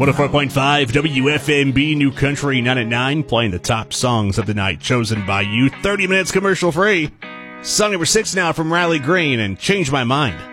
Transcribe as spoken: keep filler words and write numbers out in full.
one oh four point five W F M B New Country nine at nine, playing the top songs of the night chosen by you. thirty minutes commercial free. Song number six now from Riley Green and Change My Mind.